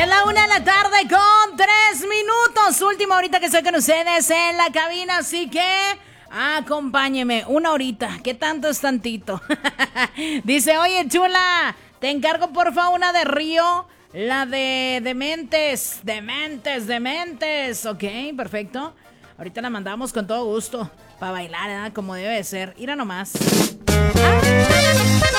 la 1 de la tarde con 3 minutos. Última horita que estoy con ustedes en la cabina, así que acompáñeme 1 horita. ¿Qué tanto es tantito? Dice, oye, chula, te encargo porfa una de Río, la de Dementes. Ok, perfecto. Ahorita la mandamos con todo gusto para bailar, ¿eh? Como debe de ser. Mira nomás. ¡Ah!